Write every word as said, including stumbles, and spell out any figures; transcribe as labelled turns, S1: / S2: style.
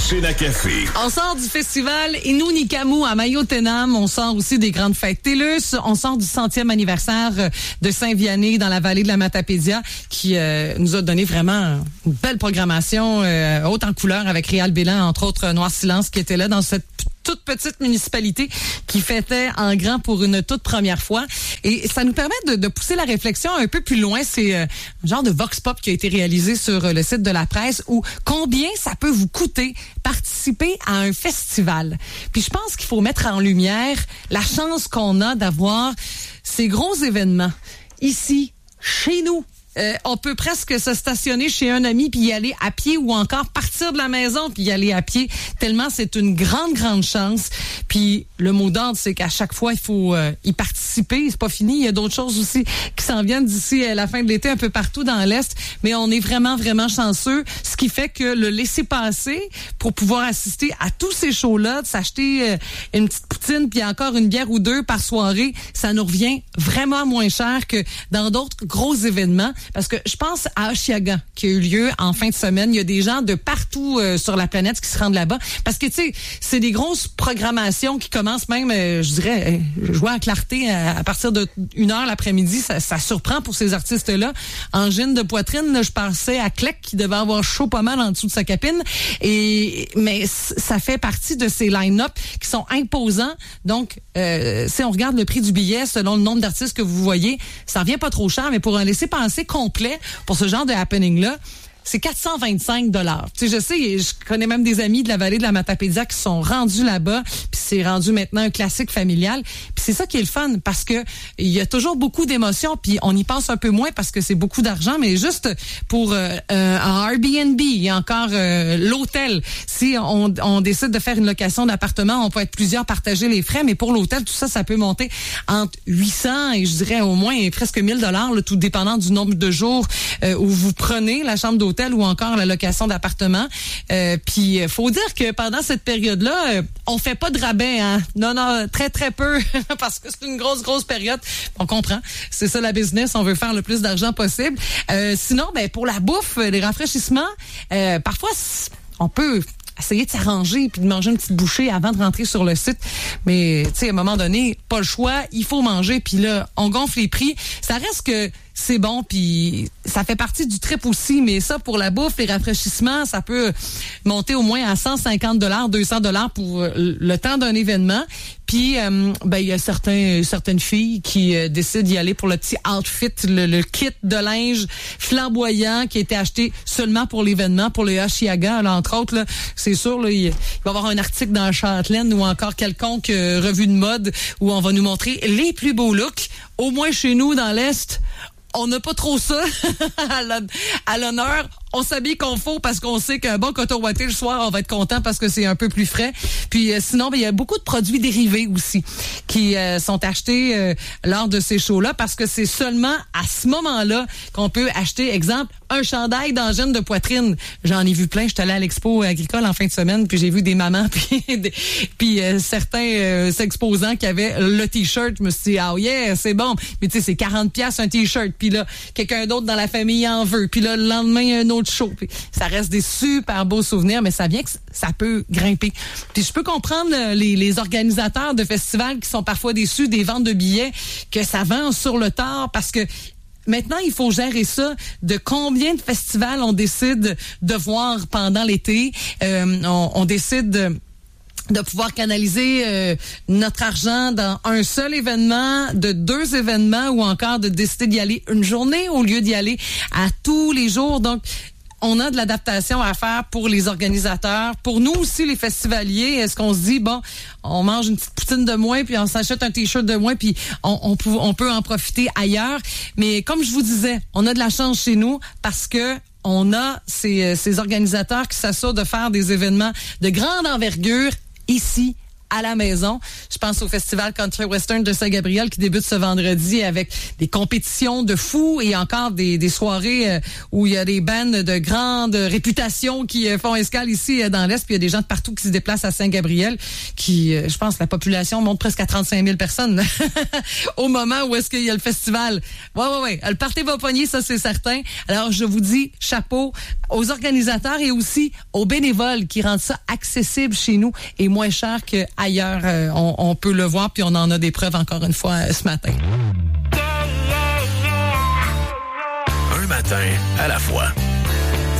S1: machine à café.
S2: On sort du festival Innu Nikamu à Mayotenam. On sort aussi des grandes fêtes TELUS. On sort du centième anniversaire de Saint-Vianney dans la vallée de la Matapédia qui euh, nous a donné vraiment une belle programmation euh, haute en couleur avec Réal Bélan, entre autres Noir Silence qui était là dans cette toute petite municipalité qui fêtait en grand pour une toute première fois. Et ça nous permet de, de pousser la réflexion un peu plus loin. C'est euh, un genre de vox pop qui a été réalisé sur euh, le site de la presse où combien ça peut vous coûter participer à un festival. Puis je pense qu'il faut mettre en lumière la chance qu'on a d'avoir ces gros événements ici, chez nous. Euh, on peut presque se stationner chez un ami puis y aller à pied ou encore partir de la maison puis y aller à pied tellement c'est une grande grande chance. Puis le mot d'ordre c'est qu'à chaque fois il faut euh, y participer, c'est pas fini, il y a d'autres choses aussi qui s'en viennent d'ici à la fin de l'été un peu partout dans l'est, mais on est vraiment vraiment chanceux, ce qui fait que le laisser-passer pour pouvoir assister à tous ces shows-là, de s'acheter euh, une petite poutine puis encore une bière ou deux par soirée, ça nous revient vraiment moins cher que dans d'autres gros événements. Parce que je pense à Oshiaga qui a eu lieu en fin de semaine. Il y a des gens de partout euh, sur la planète qui se rendent là-bas. Parce que, tu sais, c'est des grosses programmations qui commencent même, euh, je dirais, euh, jouer à clarté à, à partir de une heure l'après-midi. Ça, ça surprend pour ces artistes-là. Angine de poitrine, là, je pensais à Clec qui devait avoir chaud pas mal en dessous de sa capine. Et mais ça fait partie de ces line-up qui sont imposants. Donc, euh, si on regarde le prix du billet selon le nombre d'artistes que vous voyez, ça revient pas trop cher, mais pour un laisser-passer complet pour ce genre de happening-là, c'est quatre cent vingt-cinq dollars. Tu sais, je sais, je connais même des amis de la vallée de la Matapédia qui sont rendus là-bas, puis c'est rendu maintenant un classique familial. Puis c'est ça qui est le fun, parce que il y a toujours beaucoup d'émotions, puis on y pense un peu moins parce que c'est beaucoup d'argent, mais juste pour euh, un Airbnb, il y a encore euh, l'hôtel. Si on, on décide de faire une location d'appartement, on peut être plusieurs, partager les frais, mais pour l'hôtel, tout ça, ça peut monter entre huit cents et je dirais au moins presque mille dollars, tout dépendant du nombre de jours euh, où vous prenez la chambre d'hôtel ou encore la location d'appartement. Euh, puis faut dire que pendant cette période-là, euh, on fait pas de rabais, hein. Non, non, très très peu, parce que c'est une grosse grosse période. On comprend. C'est ça la business. On veut faire le plus d'argent possible. Euh, sinon, ben pour la bouffe, les rafraîchissements, euh, parfois on peut essayer de s'arranger puis de manger une petite bouchée avant de rentrer sur le site. Mais, tu sais, à un moment donné, pas le choix, il faut manger. Puis là, on gonfle les prix. Ça reste que c'est bon, puis ça fait partie du trip aussi. Mais ça, pour la bouffe, les rafraîchissements, ça peut monter au moins à cent cinquante dollars, deux cents dollars pour le temps d'un événement. Puis, euh, ben, il y a certains, certaines filles qui euh, décident d'y aller pour le petit outfit, le, le kit de linge flamboyant qui a été acheté seulement pour l'événement, pour le Oshiaga, là, entre autres. Là, c'est sûr, là, il, il va y avoir un article dans Châtelaine ou encore quelconque euh, revue de mode où on va nous montrer les plus beaux looks. Au moins chez nous, dans l'Est, on n'a pas trop ça à l'honneur. On s'habille qu'on faut parce qu'on sait qu'un bon coton ouaté le soir, on va être content parce que c'est un peu plus frais. Puis euh, sinon, ben il y a beaucoup de produits dérivés aussi qui euh, sont achetés euh, lors de ces shows-là parce que c'est seulement à ce moment-là qu'on peut acheter, exemple, un chandail d'angine de poitrine. J'en ai vu plein. J'étais allée à l'expo agricole en fin de semaine, puis j'ai vu des mamans puis des, puis euh, certains euh, exposants qui avaient le t-shirt. Je me suis dit, ah yeah, c'est bon. Mais tu sais, c'est quarante piastres un t-shirt. Puis là, quelqu'un d'autre dans la famille en veut. Puis là, le lendemain, un autre show. Puis ça reste des super beaux souvenirs, mais ça vient que ça peut grimper. Puis je peux comprendre les, les organisateurs de festivals qui sont parfois déçus des ventes de billets, que ça vend sur le tard parce que maintenant, il faut gérer ça, de combien de festivals on décide de voir pendant l'été. Euh, on, on décide de de pouvoir canaliser euh, notre argent dans un seul événement, de deux événements ou encore de décider d'y aller une journée au lieu d'y aller à tous les jours. Donc, on a de l'adaptation à faire pour les organisateurs. Pour nous aussi, les festivaliers, est-ce qu'on se dit, bon, on mange une petite poutine de moins, puis on s'achète un t-shirt de moins, puis on, on, peut, on peut en profiter ailleurs. Mais comme je vous disais, on a de la chance chez nous parce que on a ces, ces organisateurs qui s'assurent de faire des événements de grande envergure ici à la maison. Je pense au Festival Country Western de Saint-Gabriel qui débute ce vendredi avec des compétitions de fous et encore des, des soirées euh, où il y a des bands de grande réputation qui euh, font escale ici euh, dans l'Est. Puis il y a des gens de partout qui se déplacent à Saint-Gabriel qui, euh, je pense, la population monte presque à trente-cinq mille personnes au moment où est-ce qu'il y a le festival. Ouais, ouais, ouais. Le party va pogner, ça c'est certain. Alors, je vous dis chapeau aux organisateurs et aussi aux bénévoles qui rendent ça accessible chez nous et moins cher qu'ailleurs. Euh, on, on peut le voir, puis on en a des preuves encore une fois euh, ce matin.
S1: Un matin à la fois.